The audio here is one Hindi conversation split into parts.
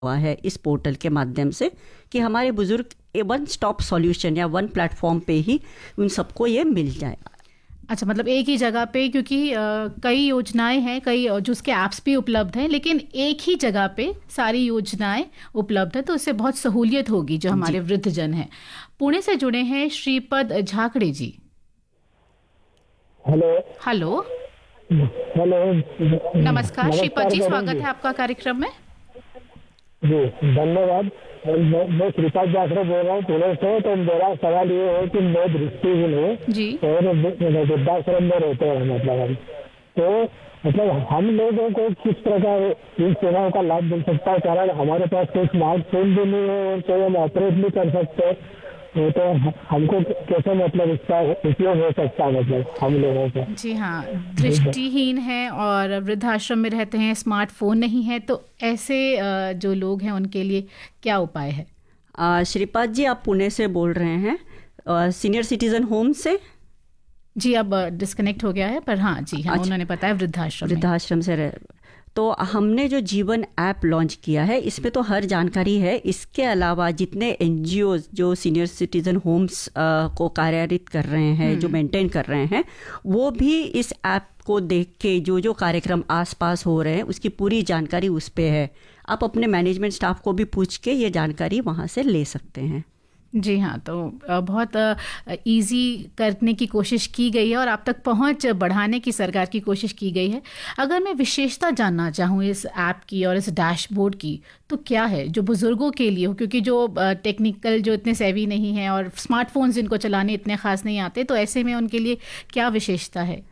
हुआ है इस पोर्टल के माध्यम से कि हमारे बुजुर्ग वन स्टॉप सॉल्यूशन या वन प्लेटफॉर्म पे ही उन सबको ये मिल जाए। अच्छा, मतलब एक ही जगह पे, क्योंकि कई योजनाएं हैं, कई जो उसके ऐप्स भी उपलब्ध हैं, लेकिन एक ही जगह पे सारी योजनाएं उपलब्ध है, तो उससे बहुत सहूलियत होगी जो हमारे वृद्धजन हैं। पुणे से जुड़े हैं श्रीपद झाकड़े जी। हेलो हेलो, हेलो, नमस्कार श्रीपद जी, स्वागत है आपका कार्यक्रम में। जी धन्यवाद। मैं श्रीपद झाकड़े बोल रहा हूँ पुणे से। तो मेरा सवाल ये है कि मैं दृष्टिहीन हूँ जी और वृद्धाश्रम में रहते हैं। मतलब हम लोगों को किस प्रकार इन सेवाओं का लाभ मिल सकता है? कारण हमारे पास कोई स्मार्टफोन भी नहीं है और कोई हम ऑपरेट नहीं कर सकते, तो हमको कैसे मतलब इसका उपयोग हो सकता है मतलब हम लोगों का? जी हाँ, दृष्टिहीन है और वृद्धाश्रम में रहते हैं, स्मार्टफोन नहीं है, तो ऐसे जो लोग हैं उनके लिए क्या उपाय है? श्रीपाद जी, आप पुणे से बोल रहे हैं, सीनियर सिटीजन होम से? जी, अब डिस्कनेक्ट हो गया है, पर हाँ जी हाँ, उन्होंने बताया वृद्धाश्रम से तो हमने जो जीवन ऐप लॉन्च किया है इसमें तो हर जानकारी है। इसके अलावा जितने एनजीओ जो सीनियर सिटीजन होम्स को कार्यान्वित कर रहे हैं, जो मेंटेन कर रहे हैं, वो भी इस ऐप को देख के जो जो कार्यक्रम आसपास हो रहे हैं उसकी पूरी जानकारी उस पे है। आप अपने मैनेजमेंट स्टाफ को भी पूछ के ये जानकारी वहाँ से ले सकते हैं। जी हाँ, तो बहुत इजी करने की कोशिश की गई है और आप तक पहुंच बढ़ाने की सरकार की कोशिश की गई है। अगर मैं विशेषता जानना चाहूँ इस ऐप की और इस डैशबोर्ड की, तो क्या है जो बुजुर्गों के लिए हो, क्योंकि जो टेक्निकल जो इतने सेवी नहीं है और स्मार्टफोन्स जिनको चलाने इतने खास नहीं आते, तो ऐसे में उनके लिए क्या विशेषता है?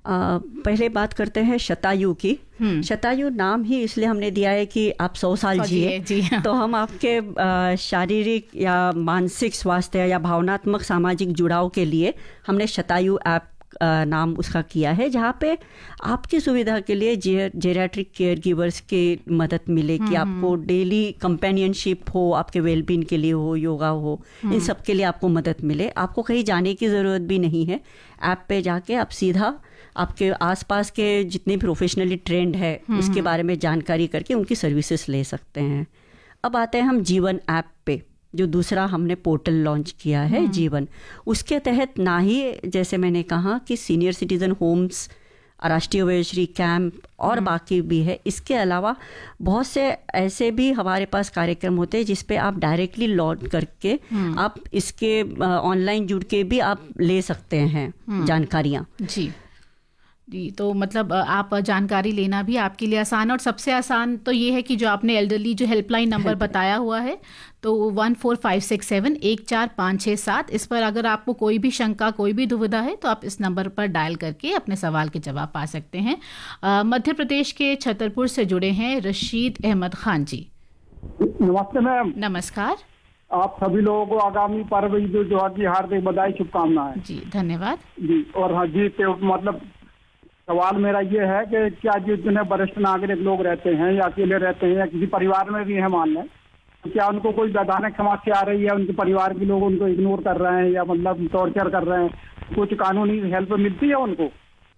पहले बात करते हैं शतायु की। शतायु नाम ही इसलिए हमने दिया है कि आप 100 साल जिए। तो हम आपके शारीरिक या मानसिक स्वास्थ्य या भावनात्मक सामाजिक जुड़ाव के लिए हमने शतायु ऐप नाम उसका किया है, जहाँ पे आपकी सुविधा के लिए जेरियाट्रिक केयर गिवर्स की मदद मिले कि आपको डेली कंपेनियनशिप हो, आपके वेलबींग के लिए हो, योगा हो, इन सब के लिए आपको मदद मिले। आपको कहीं जाने की ज़रूरत भी नहीं है। ऐप पे जाके आप सीधा आपके आसपास के जितने प्रोफेशनली ट्रेंड है उसके बारे में जानकारी करके उनकी सर्विसेज ले सकते हैं। अब आते हैं हम जीवन ऐप पे, जो दूसरा हमने पोर्टल लॉन्च किया है जीवन। उसके तहत ना ही, जैसे मैंने कहा कि सीनियर सिटीजन होम्स, राष्ट्रीय वयोश्री कैंप और बाकी भी है, इसके अलावा बहुत से ऐसे भी हमारे पास कार्यक्रम होते हैं जिसपे आप डायरेक्टली लॉग करके आप इसके ऑनलाइन जुड़ के भी आप ले सकते हैं जानकारियाँ। जी, तो मतलब आप जानकारी लेना भी आपके लिए आसान, और सबसे आसान तो ये है कि जो आपने एल्डरली जो हेल्पलाइन नंबर बताया हुआ है, तो 14567 14567, इस पर अगर आपको कोई भी शंका, कोई भी दुविधा है, तो आप इस नंबर पर डायल करके अपने सवाल के जवाब पा सकते हैं। मध्य प्रदेश के छतरपुर से जुड़े हैं रशीद अहमद खान जी। नमस्ते मैम। नमस्कार। आप सभी लोगों को आगामी पर्व ईद उल जुहा की हार्दिक बधाई, शुभकामनाएं। जी धन्यवाद जी। और हाँ जी, मतलब सवाल मेरा ये है कि क्या जितने वरिष्ठ नागरिक लोग रहते हैं या अकेले रहते हैं या किसी परिवार में भी है मान लें, तो क्या उनको कोई वैधानिक समस्या आ रही है, उनके परिवार के लोग उनको इग्नोर कर रहे हैं या मतलब टॉर्चर कर रहे हैं, कुछ कानूनी हेल्प मिलती है उनको?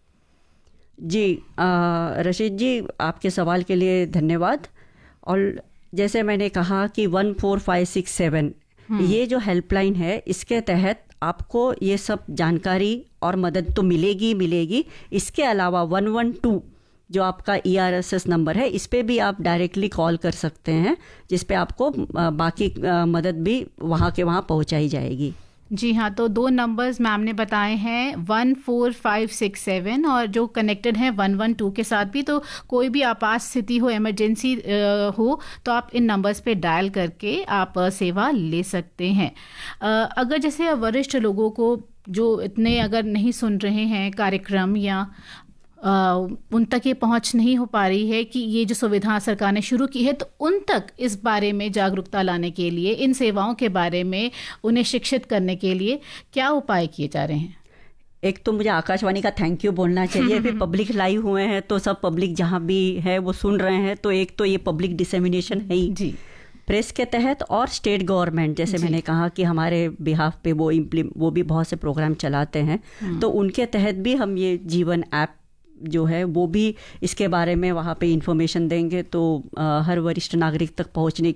जी रशीद जी, आपके सवाल के लिए धन्यवाद। और जैसे मैंने कहा कि 14567 ये जो हेल्पलाइन है, इसके तहत आपको ये सब जानकारी और मदद तो मिलेगी। इसके अलावा 112 जो आपका ERSS नंबर है, इस पे भी आप डायरेक्टली कॉल कर सकते हैं, जिस पे आपको बाकी मदद भी वहाँ के वहाँ पहुँचाई जाएगी। जी हाँ, तो 2 नंबर्स मैम ने बताए हैं 14567 और जो कनेक्टेड हैं 112 के साथ भी। तो कोई भी आपात स्थिति हो, इमरजेंसी हो, तो आप इन नंबर्स पे डायल करके आप सेवा ले सकते हैं। अगर जैसे वरिष्ठ लोगों को जो इतने अगर नहीं सुन रहे हैं कार्यक्रम या उन तक ये पहुंच नहीं हो पा रही है कि ये जो सुविधा सरकार ने शुरू की है, तो उन तक इस बारे में जागरूकता लाने के लिए, इन सेवाओं के बारे में उन्हें शिक्षित करने के लिए क्या उपाय किए जा रहे हैं? एक तो मुझे आकाशवाणी का थैंक यू बोलना चाहिए। फिर पब्लिक लाइव हुए हैं तो सब पब्लिक जहाँ भी है वो सुन रहे हैं, तो एक तो ये पब्लिक डिसेमिनेशन है ही जी प्रेस के तहत, और स्टेट गवर्नमेंट जैसे मैंने कहा कि हमारे बिहाफ पे वो भी बहुत से प्रोग्राम चलाते हैं, तो उनके तहत भी हम ये जीवन ऐप जो है वो भी इसके बारे में वहाँ पे इंफॉर्मेशन देंगे, तो हर वरिष्ठ नागरिक तक पहुँचने